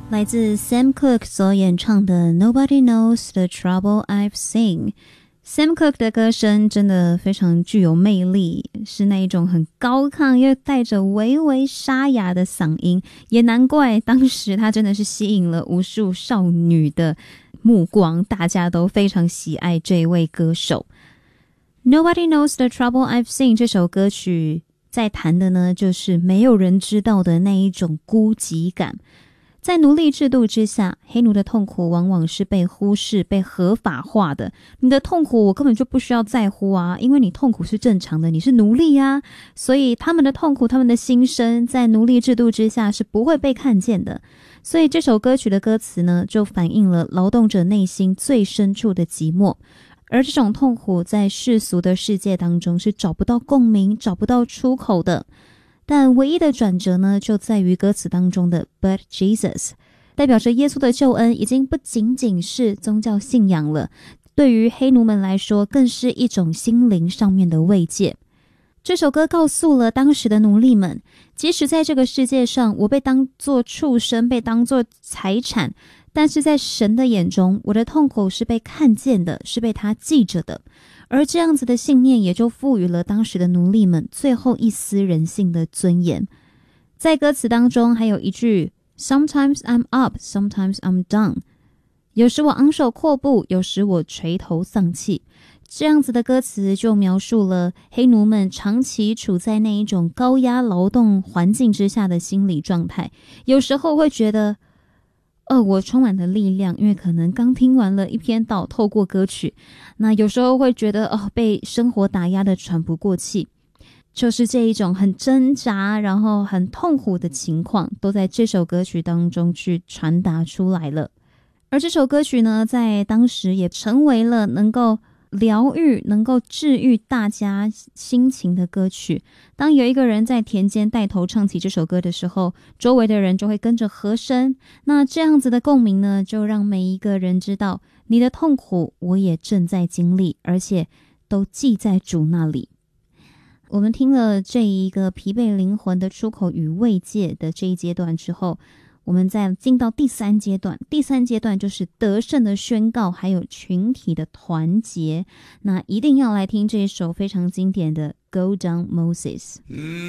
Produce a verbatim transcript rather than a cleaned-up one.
来自 Sam Cooke 所演唱的 Nobody Knows the Trouble I've Seen。 Sam Cooke 的歌声真的非常具有魅力，是那一种很高亢又带着微微沙哑的嗓音，也难怪当时他真的是吸引了无数少女的目光，大家都非常喜爱这位歌手。 Nobody Knows the Trouble I've Seen 这首歌曲在谈的呢，就是没有人知道的那一种孤寂感。在奴隶制度之下，黑奴的痛苦往往是被忽视、被合法化的。你的痛苦我根本就不需要在乎啊，因为你痛苦是正常的，你是奴隶啊。所以他们的痛苦、他们的心声在奴隶制度之下是不会被看见的。所以这首歌曲的歌词呢，就反映了劳动者内心最深处的寂寞。而这种痛苦在世俗的世界当中是找不到共鸣、找不到出口的。但唯一的转折呢，就在于歌词当中的 But Jesus， 代表着耶稣的救恩已经不仅仅是宗教信仰了，对于黑奴们来说更是一种心灵上面的慰藉。这首歌告诉了当时的奴隶们，即使在这个世界上我被当作畜生，被当作财产，但是在神的眼中，我的痛苦是被看见的，是被他记着的。而这样子的信念也就赋予了当时的奴隶们最后一丝人性的尊严。在歌词当中还有一句 Sometimes I'm up, sometimes I'm down， 有时我昂首阔步，有时我垂头丧气。这样子的歌词就描述了黑奴们长期处在那一种高压劳动环境之下的心理状态。有时候会觉得呃，我充满了力量，因为可能刚听完了一篇道，透过歌曲。那有时候会觉得哦，被生活打压的喘不过气，就是这一种很挣扎，然后很痛苦的情况，都在这首歌曲当中去传达出来了。而这首歌曲呢，在当时也成为了能够疗愈、能够治愈大家心情的歌曲。当有一个人在田间带头唱起这首歌的时候，周围的人就会跟着和声。那这样子的共鸣呢，就让每一个人知道，你的痛苦我也正在经历，而且都记在主那里。我们听了这一个疲惫灵魂的出口与慰藉的这一阶段之后，我们再进到第三阶段。第三阶段就是得胜的宣告，还有群体的团结。那一定要来听这一首非常经典的 Go Down Moses。